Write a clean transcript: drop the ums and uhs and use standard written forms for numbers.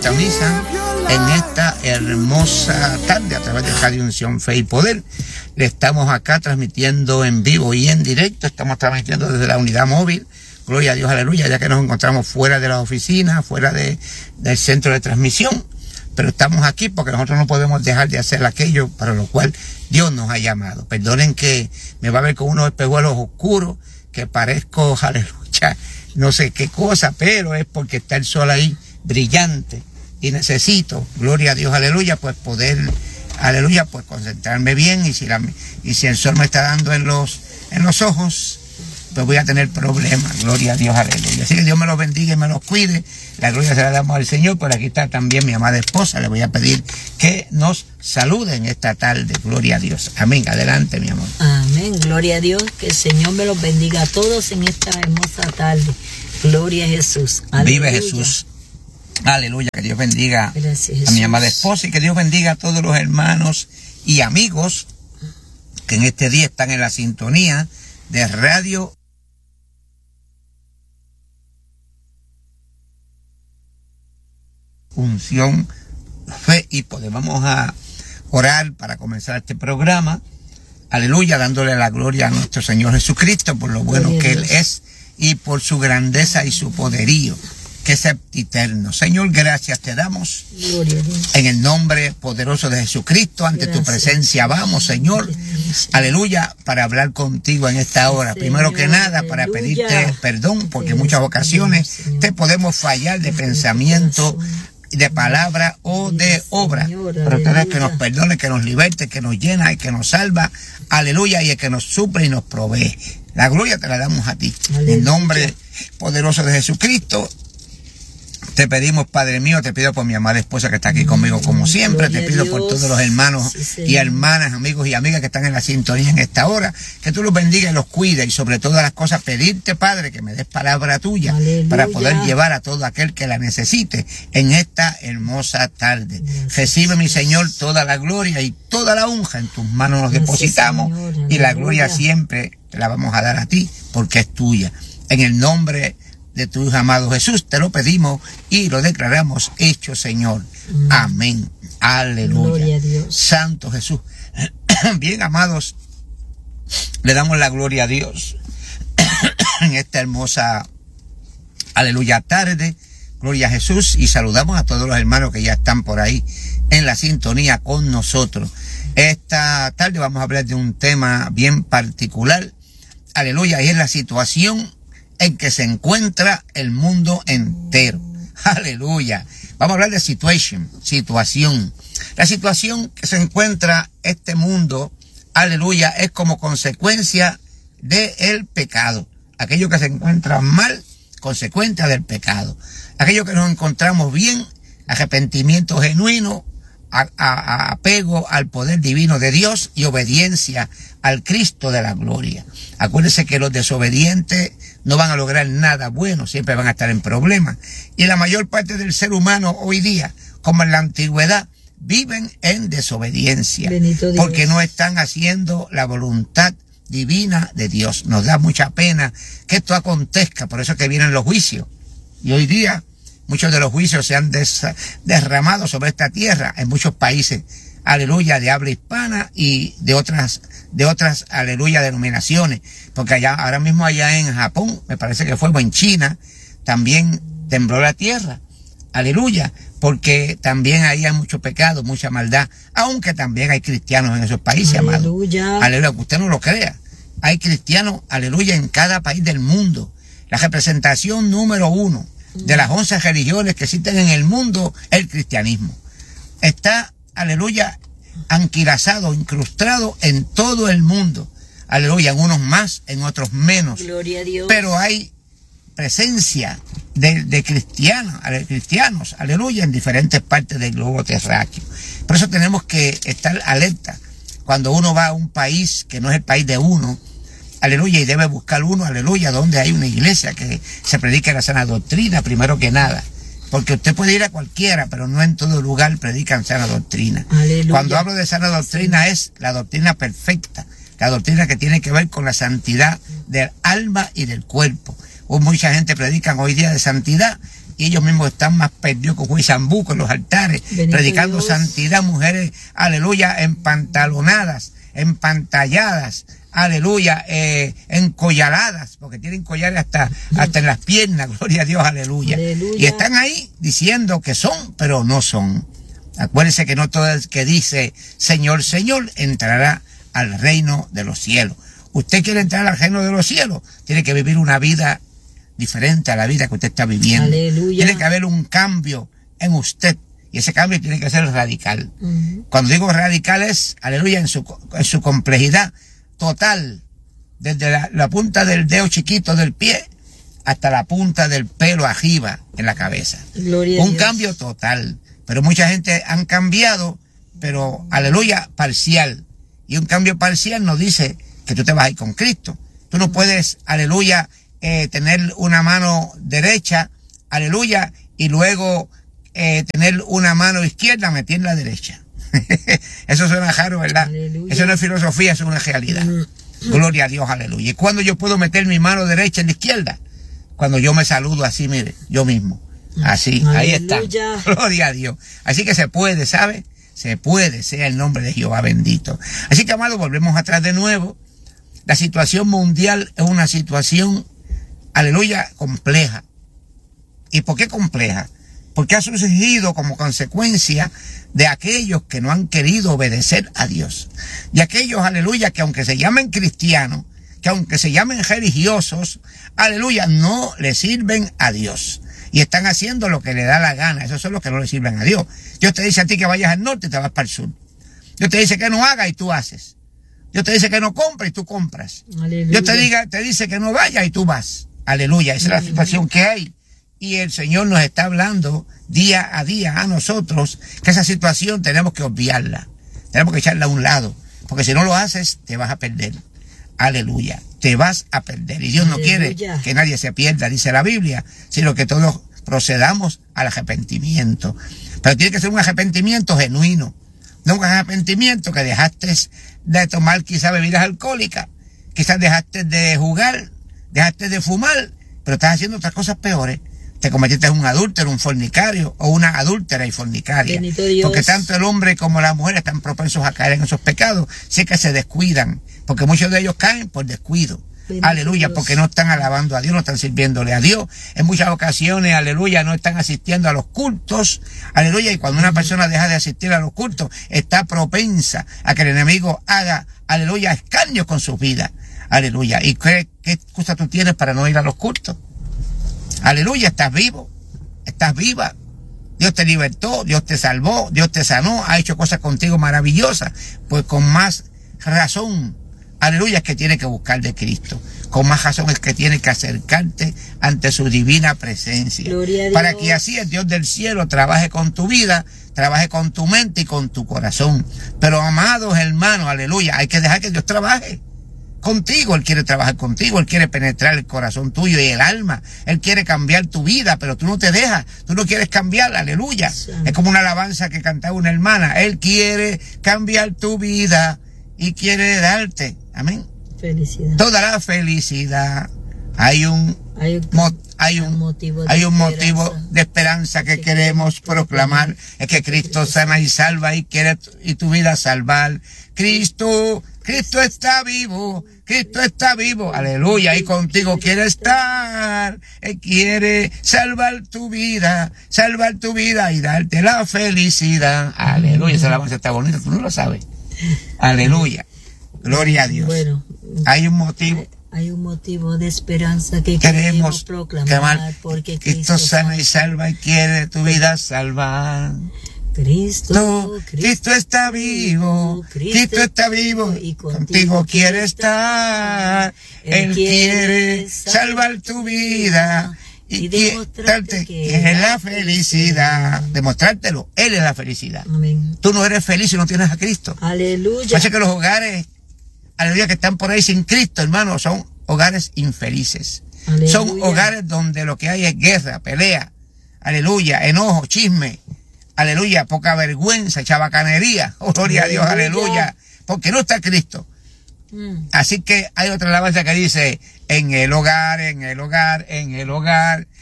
sintonizan en esta hermosa tarde a través de Radio Unción, Fe y Poder. Le estamos acá transmitiendo en vivo y en directo. Estamos transmitiendo desde la unidad móvil. Gloria a Dios, aleluya, ya que nos encontramos fuera de la oficina, fuera del centro de transmisión. Pero estamos aquí porque nosotros no podemos dejar de hacer aquello para lo cual Dios nos ha llamado. Perdonen que me va a ver con unos espejuelos oscuros, que parezco, aleluya, no sé qué cosa, pero es porque está el sol ahí brillante y necesito, gloria a Dios, aleluya, pues poder, aleluya, pues concentrarme bien, y si el sol me está dando en los ojos, pues voy a tener problemas, gloria a Dios, aleluya. Así que Dios me los bendiga y me los cuide. La gloria se la damos al Señor. Por aquí está también mi amada esposa. Le voy a pedir que nos saluden esta tarde, gloria a Dios. Amén. Adelante, mi amor. Amén, gloria a Dios. Que el Señor me los bendiga a todos en esta hermosa tarde. Gloria a Jesús. Aleluya. Vive Jesús. Aleluya. Que Dios bendiga Gracias, a mi amada esposa, y que Dios bendiga a todos los hermanos y amigos que en este día están en la sintonía de Radio Unción, Fe y Poder. Vamos a orar para comenzar este programa. Aleluya, dándole la gloria a nuestro Señor Jesucristo por lo bueno que Él es y por su grandeza y su poderío, que es eterno. Señor, gracias te damos. Gloria a Dios. En el nombre poderoso de Jesucristo, ante tu presencia vamos, Señor. Aleluya, para hablar contigo en esta hora. Primero que nada, para pedirte perdón, porque en muchas ocasiones te podemos fallar de pensamiento, de palabra o de obra. Pero tú eres que nos perdone, que nos liberte, que nos llena y que nos salva. Aleluya, y el que nos suple y nos provee. La gloria te la damos a ti. En el nombre poderoso de Jesucristo. Te pedimos, Padre mío, te pido por mi amada esposa que está aquí conmigo como siempre, te pido por todos los hermanos y hermanas, amigos y amigas que están en la sintonía en esta hora, que tú los bendigas y los cuides, y sobre todas las cosas pedirte, Padre, que me des palabra tuya para poder llevar a todo aquel que la necesite en esta hermosa tarde. Recibe, mi Señor, toda la gloria y toda la honra, en tus manos nos depositamos, y la gloria siempre te la vamos a dar a ti porque es tuya. En el nombre de tu Hijo amado Jesús te lo pedimos y lo declaramos hecho, Señor. Amén. Aleluya. Gloria a Dios. Santo Jesús. Bien, amados, le damos la gloria a Dios en esta hermosa, aleluya, tarde. Gloria a Jesús, y saludamos a todos los hermanos que ya están por ahí en la sintonía con nosotros. Esta tarde vamos a hablar de un tema bien particular, aleluya, y es la situación en que se encuentra el mundo entero. Aleluya. Vamos a hablar de situación. La situación que se encuentra este mundo, aleluya, es como consecuencia del pecado. Aquello que se encuentra mal, consecuencia del pecado. Aquello que nos encontramos bien, arrepentimiento genuino, apego al poder divino de Dios y obediencia al Cristo de la gloria. Acuérdense que los desobedientes no van a lograr nada bueno, siempre van a estar en problemas. Y la mayor parte del ser humano hoy día, como en la antigüedad, viven en desobediencia, porque no están haciendo la voluntad divina de Dios. Nos da mucha pena que esto acontezca, por eso es que vienen los juicios. Y hoy día muchos de los juicios se han derramado sobre esta tierra en muchos países, aleluya, de habla hispana y de otras, aleluya, denominaciones. Porque ahora mismo allá en Japón, me parece que fue, o en China, también tembló la tierra. Aleluya, porque también ahí hay mucho pecado, mucha maldad, aunque también hay cristianos en esos países, amado. Aleluya, que usted no lo crea. Hay cristianos, aleluya, en cada país del mundo. La representación número 1 de las 11 religiones que existen en el mundo, el cristianismo. Está, aleluya, anquilosado, incrustado en todo el mundo. Aleluya, en unos más, en otros menos. Gloria a Dios. Pero hay presencia de cristianos, aleluya, en diferentes partes del globo terráqueo. Por eso tenemos que estar alerta cuando uno va a un país que no es el país de uno, aleluya, y debe buscar uno, aleluya, donde hay una iglesia que se predique la sana doctrina, primero que nada. Porque usted puede ir a cualquiera, pero no en todo lugar predican sana doctrina. Aleluya. Cuando hablo de sana doctrina, es la doctrina perfecta, la doctrina que tiene que ver con la santidad del alma y del cuerpo. Mucha gente predican hoy día de santidad, y ellos mismos están más perdidos con juez Zambú, en los altares, Bendito predicando Dios. santidad, mujeres, aleluya, empantalonadas, empantalladas, aleluya, encollaladas, porque tienen collares hasta en las piernas, gloria a Dios, aleluya. Aleluya. Y están ahí diciendo que son, pero no son. Acuérdense que no todo el que dice Señor, Señor, entrará al reino de los cielos. Usted quiere entrar al reino de los cielos, tiene que vivir una vida diferente a la vida que usted está viviendo. Aleluya. Tiene que haber un cambio en usted, y ese cambio tiene que ser radical. Cuando digo radical es, aleluya, en su complejidad total, desde la punta del dedo chiquito del pie hasta la punta del pelo arriba en la cabeza. Gloria a Un Dios. cambio total. Pero mucha gente han cambiado, pero aleluya, parcial. Y un cambio parcial nos dice que tú te vas a ir con Cristo. Tú no puedes, aleluya, tener una mano derecha, aleluya, y luego tener una mano izquierda metida en la derecha. Eso suena raro, ¿verdad? Aleluya. Eso no es filosofía, eso es una realidad. Gloria a Dios, aleluya. ¿Y cuándo yo puedo meter mi mano derecha en la izquierda? Cuando yo me saludo así, mire, yo mismo. Así, ahí está. Aleluya. Gloria a Dios. Así que se puede, ¿sabe? Se puede, sea el nombre de Jehová bendito. Así que, amados, volvemos atrás de nuevo. La situación mundial es una situación, aleluya, compleja. ¿Y por qué compleja? Porque ha surgido como consecuencia de aquellos que no han querido obedecer a Dios. Y aquellos, aleluya, que aunque se llamen cristianos, que aunque se llamen religiosos, aleluya, no le sirven a Dios. Y están haciendo lo que le da la gana. Esos son los que no le sirven a Dios. Dios te dice a ti que vayas al norte y te vas para el sur. Dios te dice que no hagas y tú haces. Dios te dice que no compres y tú compras. Aleluya. Dios te dice que no vayas y tú vas. Aleluya. Esa es la situación que hay. Y el Señor nos está hablando día a día a nosotros que esa situación tenemos que obviarla. Tenemos que echarla a un lado. Porque si no lo haces, te vas a perder. Aleluya. Te vas a perder. Y Dios no quiere Aleluya. que nadie se pierda, dice la Biblia, sino que todos procedamos al arrepentimiento. Pero tiene que ser un arrepentimiento genuino. No un arrepentimiento que dejaste de tomar quizás bebidas alcohólicas, quizás dejaste de jugar, dejaste de fumar, pero estás haciendo otras cosas peores. Te convertiste en un adúltero, un fornicario o una adúltera y fornicaria. Bendito Dios. Porque tanto el hombre como la mujer están propensos a caer en esos pecados, sí que se descuidan, porque muchos de ellos caen por descuido. Bendito Aleluya, Dios. porque no están alabando a Dios, no están sirviéndole a Dios. En muchas ocasiones, aleluya, no están asistiendo a los cultos. Aleluya, y cuando una persona deja de asistir a los cultos, está propensa a que el enemigo haga, aleluya, escarnios con su vida. Aleluya. ¿Y qué excusa tú tienes para no ir a los cultos? Aleluya, estás vivo, estás viva. Dios te libertó, Dios te salvó, Dios te sanó, ha hecho cosas contigo maravillosas. Pues con más razón, aleluya, es que tienes que buscar de Cristo. Con más razón es que tienes que acercarte ante su divina presencia. Gloria a Dios. Para que así el Dios del cielo trabaje con tu vida, trabaje con tu mente y con tu corazón. Pero amados hermanos, aleluya, hay que dejar que Dios trabaje contigo. Él quiere trabajar contigo, Él quiere penetrar el corazón tuyo y el alma. Él quiere cambiar tu vida, pero tú no te dejas, tú no quieres cambiar, aleluya. Es como una alabanza que cantaba una hermana. Él quiere cambiar tu vida y quiere darte, amén, Felicidad. toda la felicidad. Hay un motivo de esperanza que queremos proclamar. Es que Cristo sana y salva y quiere y tu vida salvar. Cristo está vivo, Cristo está vivo, aleluya, y contigo quiere estar. Él quiere salvar tu vida y darte la felicidad. Aleluya, esa alabanza está bonita, tú no lo sabes. Aleluya, gloria a Dios. Bueno, Hay un motivo. hay un motivo de esperanza que Queremos queremos proclamar, porque Cristo sana y salva y quiere tu vida salvar. Cristo está vivo, Cristo está vivo y contigo quiere estar. Él quiere salvar tu vida y demostrarte que es la felicidad. Demostrártelo, Él es la felicidad. Amén. Tú no eres feliz si no tienes a Cristo. Aleluya. Parece que los hogares, aleluya, que están por ahí sin Cristo, hermano, son hogares infelices. Aleluya. Son hogares donde lo que hay es guerra, pelea, aleluya, enojo, chisme, aleluya, poca vergüenza, chabacanería, oh, gloria a Dios, aleluya, porque no está Cristo. Así que hay otra alabanza que dice, en el hogar,